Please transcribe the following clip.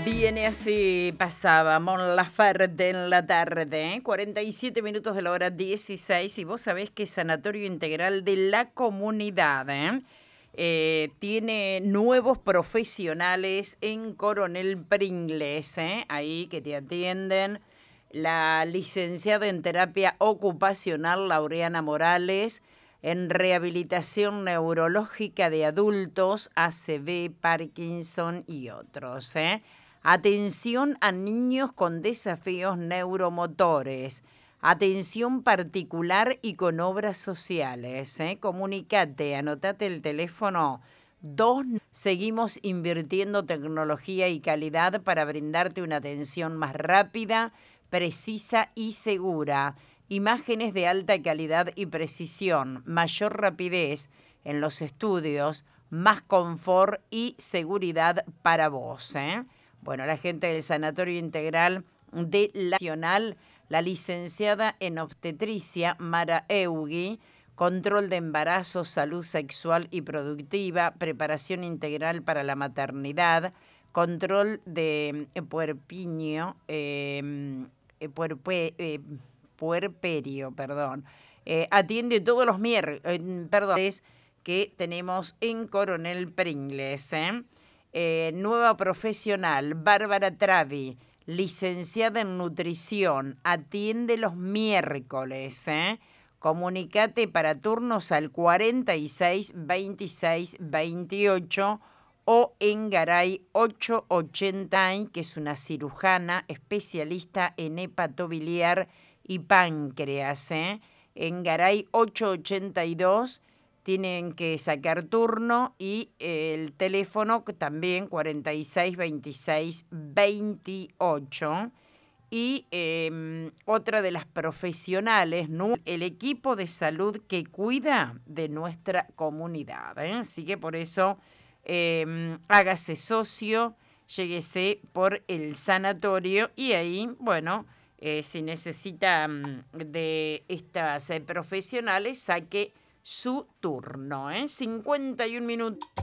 Viene así, pasaba Mon Laferte en la tarde, 47 minutos de la hora 16, y vos sabés que Sanatorio Integral de la Comunidad tiene nuevos profesionales en Coronel Pringles, ahí que te atienden la licenciada en terapia ocupacional Laureana Morales, en rehabilitación neurológica de adultos, ACV, Parkinson y otros. Atención a niños con desafíos neuromotores. Atención particular y con obras sociales. Comunicate, anotate el teléfono 2. Seguimos invirtiendo tecnología y calidad para brindarte una atención más rápida, precisa y segura. Imágenes de alta calidad y precisión, mayor rapidez en los estudios, más confort y seguridad para vos. Bueno, la gente del Sanatorio Integral de la Nacional, la licenciada en obstetricia Mara Eugui, control de embarazo, salud sexual y productiva, preparación integral para la maternidad, control de puerperio, atiende todos los miércoles que tenemos en Coronel Pringles. Nueva profesional, Bárbara Travi, licenciada en nutrición, atiende los miércoles. Comunicate para turnos al 46 26 28 o en Garay 880, que es una cirujana especialista en hepatobiliar y páncreas. En Garay 882 tienen que sacar turno, y el teléfono también 46 26 28. Y otra de las profesionales, ¿no? El equipo de salud que cuida de nuestra comunidad. Así que por eso hágase socio, lléguese por el sanatorio, y ahí, bueno, si necesita de estas profesionales, saque su turno. 51 minutos.